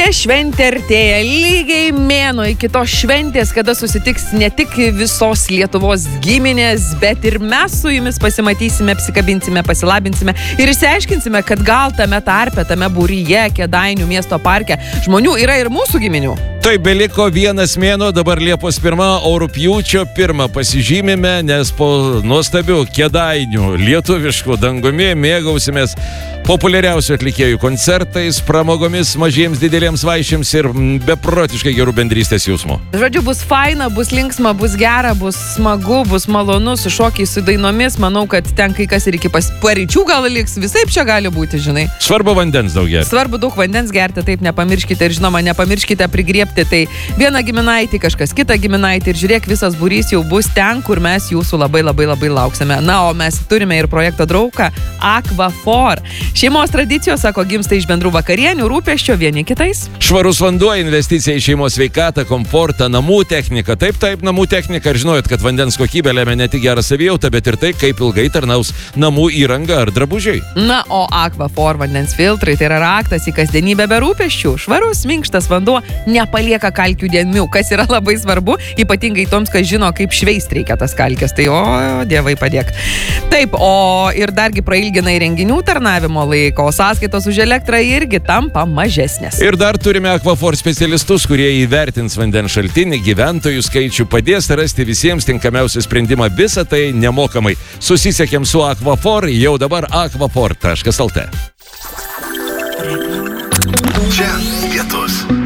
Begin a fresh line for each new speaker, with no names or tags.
šventė artėja, lygiai mėnuo iki tos šventės, kada susitiks ne tik visos Lietuvos giminės, bet ir mes su jumis pasimatysime, apsikabinsime, pasilabinsime ir išsiaiškinsime, kad gal tame tarpe, tame būryje, Kėdainių miesto parke žmonių yra ir mūsų giminių.
Tai beliko vienas mėnuo, dabar Liepos 1, o rugpjūčio 1 pasižymime, nes po nuostabių Kėdainių lietuviškų dangumi mėgausimės populiariausių atlikėjų koncertais, pramogomis, mažiems dideliems vaišėms ir beprotiškai gerų bendrystės jausmų.
Žodžiu, bus faina, bus linksma, bus gera, bus smagu, bus malonu, su šokiais, su dainomis. Manau, kad ten kai kas ir iki paryčių gal liks, visaip čia gali būti, žinai.
Svarbu vandens daug gerti.
Svarbu daug vandens gerti, taip nepamirškite ir žinoma, nepamirškite prigriebti. Tai vieną giminaitį, kažkas kitą giminaitį ir žiūrėk, visas būrys jau bus ten, kur mes jūsų labai lauksime. Na, o mes turime ir projekto draugą Aquaphor. Šeimos tradicijos, sako, gimsta iš bendrų vakarienių, rūpesčio vieni kitais.
Švarus vanduo, investicija į šeimos sveikatą, komfortą, namų techniką. Taip, namų technika. Ir žinojot, kad vandens kokybė lemia ne tik gerą savijautą, bet ir tai, kaip ilgai tarnaus namų įranga ar drabužiai.
Na, o Aquaphor vandens filtrai tai yra raktas į kasdienybę be rūpesčių. Švarus, minkštas vanduo nepalieka kalkių dėmių, kas yra labai svarbu, ypatingai toms, kas žino, kaip šveist reikia tas kalkės. Tai dievai padėk. Taip, o ir dargi prailgina įrenginių tarnavimo laiko, o sąskaitos už elektrą irgi tampa mažesnės.
Ir dar turime Aquaphor specialistus, kurie įvertins vandens šaltinį, gyventojų skaičių, padės rasti visiems tinkamiausią sprendimą, visą tai nemokamai. Susisiekėm su Aquaphor, jau dabar aquaphor.lt.
Čia lietus.